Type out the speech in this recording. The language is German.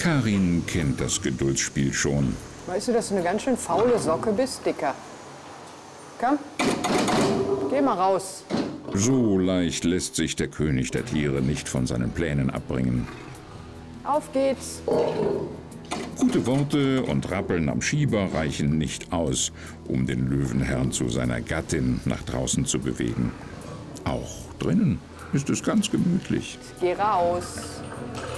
Karin kennt das Geduldsspiel schon. Weißt du, dass du eine ganz schön faule Socke bist, Dicker? Komm, geh mal raus. So leicht lässt sich der König der Tiere nicht von seinen Plänen abbringen. Auf geht's. Gute Worte und Rappeln am Schieber reichen nicht aus, um den Löwenherrn zu seiner Gattin nach draußen zu bewegen. Auch drinnen ist es ganz gemütlich. Geh raus.